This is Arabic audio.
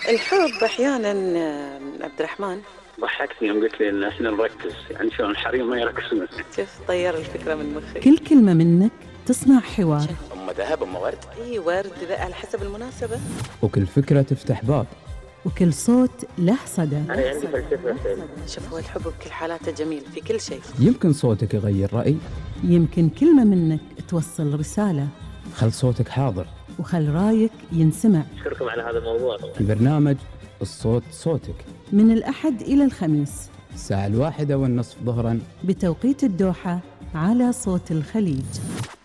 الحب أحيانا عبد الرحمن. ضحكتني يوم قلت لي ان احنا نركز، يعني شلون الحريم ما يركزون. شوف طير الفكرة من مخك. كل كلمة منك تصنع حوار. أم ذهب أم ورد. اي ورد بقى على حسب المناسبة. وكل فكرة تفتح باب، وكل صوت له صدى. انا عندي فلسفه. شوف هو الحب بكل حالاته جميل في كل شيء. يمكن صوتك يغير رأي، يمكن كلمة منك توصل رسالة. خل صوتك حاضر وخل رايك ينسمع. اشكركم على هذا الموضوع. في برنامج الصوت صوتك، من الأحد إلى الخميس الساعة 1:30 ظهرا بتوقيت الدوحة على صوت الخليج.